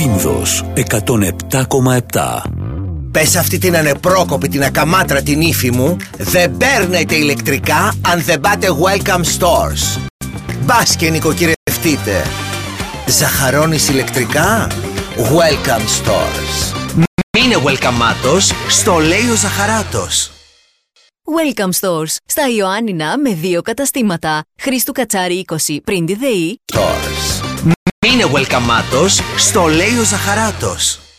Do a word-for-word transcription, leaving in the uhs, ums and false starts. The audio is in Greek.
Σύνδος εκατόν επτά κόμμα επτά. Πες αυτή την ανεπρόκοπη, την ακαμάτρα την ύφη μου, δεν παίρνετε ηλεκτρικά αν δεν πάτε Welcome Stores. Μπας και νοικοκυρευτείτε. Ζαχαρώνεις ηλεκτρικά? Welcome Stores. Μείνε welcomeάτος, στο λέει ο Ζαχαράτος. Welcome Stores, στα Ιωάννινα με δύο καταστήματα. Χρήστου Κατσάρη είκοσι, πριν τη ΔΕΗ. Stores. Μείνε welcomeάτος, στο λέει ο Ζαχαράτος.